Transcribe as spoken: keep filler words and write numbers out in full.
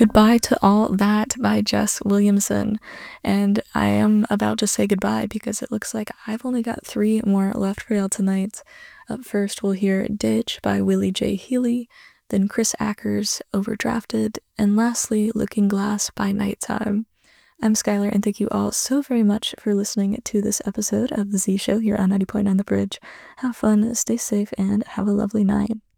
Goodbye to All That by Jess Williamson. And I am about to say goodbye because it looks like I've only got three more left for y'all tonight. Up first, we'll hear Ditch by Willie J. Healy, then Chris Acker's Overdrafted, and lastly, Looking Glass by Nighttime. I'm Skylar, and thank you all so very much for listening to this episode of The Z Show here on ninety point nine The Bridge. Have fun, stay safe, and have a lovely night.